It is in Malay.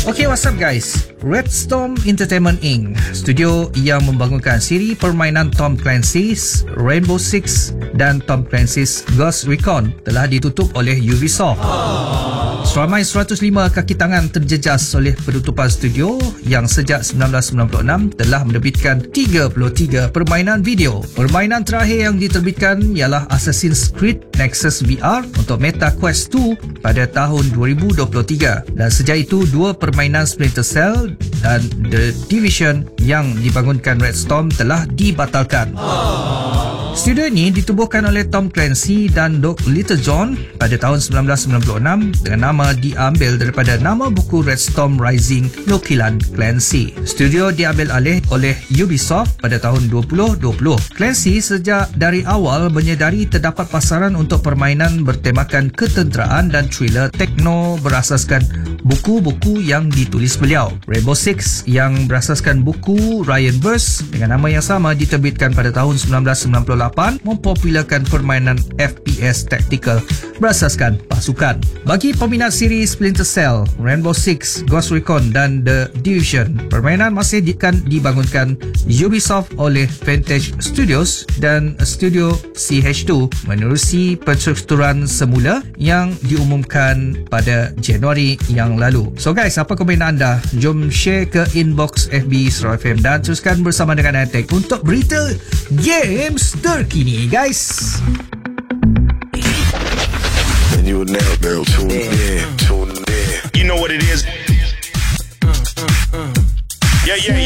Okay, what's up guys? Red Storm Entertainment Inc., studio yang membangunkan siri permainan Tom Clancy's Rainbow Six dan Tom Clancy's Ghost Recon telah ditutup oleh Ubisoft. Seramai 105 kaki tangan terjejas oleh penutupan studio yang sejak 1996 telah menerbitkan 33 permainan video. Permainan terakhir yang diterbitkan ialah Assassin's Creed Nexus VR untuk Meta Quest 2 pada tahun 2023, dan sejak itu dua permainan Splinter Cell dan The Division yang dibangunkan Red Storm telah dibatalkan. Studio ini ditubuhkan oleh Tom Clancy dan Doug Littlejohn pada tahun 1996 dengan nama diambil daripada nama buku Red Storm Rising nukilan Clancy. Studio diambil alih oleh Ubisoft pada tahun 2020. Clancy sejak dari awal menyedari terdapat pasaran untuk permainan bertemakan ketenteraan dan thriller tekno berasaskan buku-buku yang ditulis beliau. Rainbow Six yang berasaskan buku Ryan Burst dengan nama yang sama diterbitkan pada tahun 1998 mempopularkan permainan FPS taktikal berasaskan pasukan. Bagi peminat siri Splinter Cell, Rainbow Six, Ghost Recon dan The Division, permainan masih akan dibangunkan Ubisoft oleh Vantage Studios dan Studio CH2 menerusi penstrukturan semula yang diumumkan pada Januari yang lalu. So guys, apa komen anda? Jom share ke inbox FB Surau FM dan teruskan bersama dengan Antek untuk berita games terkini guys. And you will never tune in. You know what it is. Yeah.